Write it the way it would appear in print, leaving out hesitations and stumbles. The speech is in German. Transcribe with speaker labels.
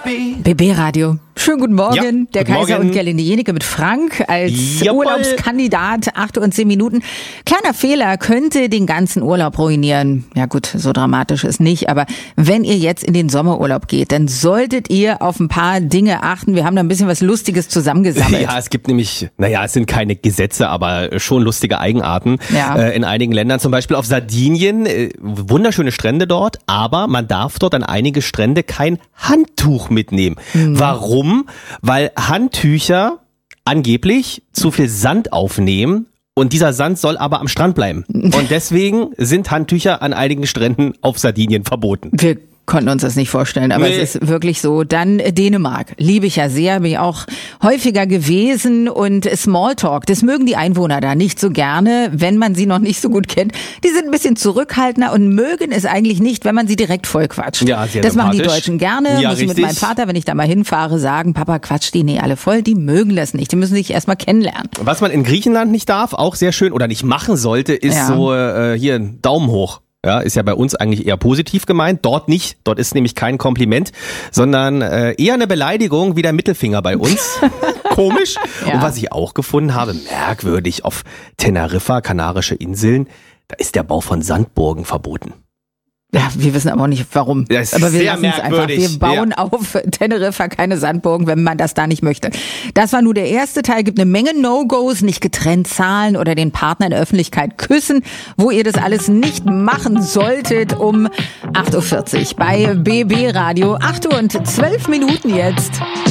Speaker 1: BB Radio. Schönen guten Morgen.
Speaker 2: Ja,
Speaker 1: der
Speaker 2: guten
Speaker 1: Kaiser
Speaker 2: Morgen.
Speaker 1: und Gerlinde Jenecke mit Frank als
Speaker 2: Jawohl.
Speaker 1: Urlaubskandidat. 8 und 10 Minuten. Kleiner Fehler könnte den ganzen Urlaub ruinieren. Ja gut, so dramatisch ist nicht. Aber wenn ihr jetzt in den Sommerurlaub geht, dann solltet ihr auf ein paar Dinge achten. Wir haben da ein bisschen was Lustiges zusammengesammelt.
Speaker 2: Ja, es gibt nämlich, es sind keine Gesetze, aber schon lustige Eigenarten in einigen Ländern. Zum Beispiel auf Sardinien, wunderschöne Strände dort, aber man darf dort an einige Strände kein Handtuch mitnehmen. Warum? Weil Handtücher angeblich zu viel Sand aufnehmen. Und dieser Sand soll aber am Strand bleiben. Und deswegen sind Handtücher an einigen Stränden auf Sardinien verboten.
Speaker 1: Wir konnten uns das nicht vorstellen, aber es ist wirklich so. Dann Dänemark, liebe ich ja sehr, bin ich auch häufiger gewesen, und Smalltalk, das mögen die Einwohner da nicht so gerne, wenn man sie noch nicht so gut kennt. Die sind ein bisschen zurückhaltender und mögen es eigentlich nicht, wenn man sie direkt vollquatscht.
Speaker 2: Ja, sehr
Speaker 1: das machen die
Speaker 2: sympathisch.
Speaker 1: Deutschen gerne,
Speaker 2: Ja,
Speaker 1: muss ich mit
Speaker 2: richtig.
Speaker 1: meinem Vater, wenn ich da mal hinfahre, sagen, Papa, quatscht die alle voll, die mögen das nicht, die müssen sich erstmal kennenlernen.
Speaker 2: Was man in Griechenland nicht darf, auch sehr schön, oder nicht machen sollte, ist hier ein Daumen hoch. Ja, ist ja bei uns eigentlich eher positiv gemeint. Dort nicht. Dort ist nämlich kein Kompliment, sondern eher eine Beleidigung wie der Mittelfinger bei uns. Komisch.
Speaker 1: Ja.
Speaker 2: Und was ich auch gefunden habe, merkwürdig, auf Teneriffa, Kanarische Inseln, da ist der Bau von Sandburgen verboten.
Speaker 1: Ja, wir wissen aber auch nicht warum.
Speaker 2: Das ist
Speaker 1: aber wir
Speaker 2: sehr
Speaker 1: lassen es einfach.
Speaker 2: merkwürdig.
Speaker 1: Wir bauen auf Teneriffa keine Sandburgen, wenn man das da nicht möchte. Das war nur der erste Teil. Gibt eine Menge No-Gos, nicht getrennt zahlen oder den Partner in der Öffentlichkeit küssen, wo ihr das alles nicht machen solltet um 8.40 Uhr bei BB Radio. 8 Uhr und 12 Minuten jetzt.